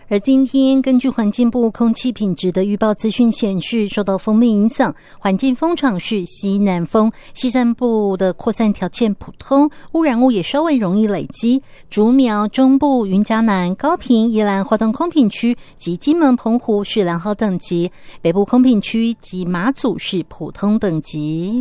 而今天根据环境部空气品质的预报资讯显示，受到锋面影响，环境风场是西南风，西半部的扩散条件普通，污染物也稍微容易累积。竹苗、中部、云嘉南、高屏、宜兰、花东空品区及金门、澎湖是良好等级，北部空品区及马祖是普通等级。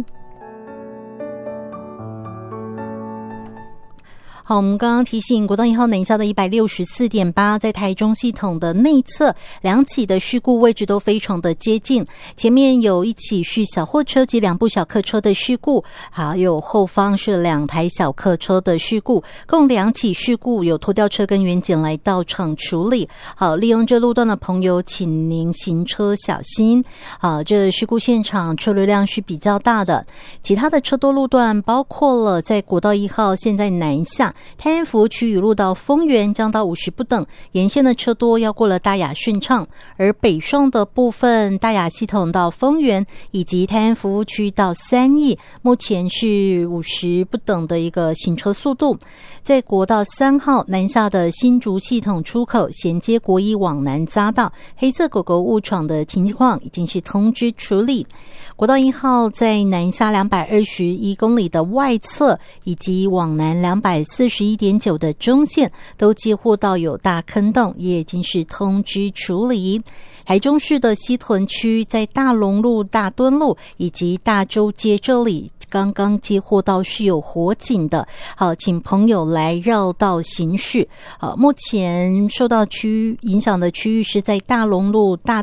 好，我们刚刚提醒国道1号南下的 164.8 在台中系统的内侧两起的事故位置都非常的接近，前面有一起是小货车及2部小客车的事故，还有后方是2台小客车的事故，共2起事故，有拖吊车跟员警来到场处理。好，利用这路段的朋友请您行车小心。好，这事故现场车流量是比较大的，其他的车多路段包括了在国道1号现在南下泰安服务区雨路到丰原将到50不等，沿线的车多要过了大雅顺畅，而北上的部分大雅系统到丰原以及泰安服务区到三义目前是50不等的一个行车速度。在国道3号南下的新竹系统出口衔接国一往南匝道黑色狗狗误闯的情况已经是通知处理。国道1号在南下221公里的外侧以及往南241.9的中线都接获到有大坑洞，也已经是通知处理。台中市的西屯区在大龙路、大墩路以及大洲街这里刚刚接获到是有火警的，好，请朋友来绕道行驶。目前受到影响的区域是在大龙路、大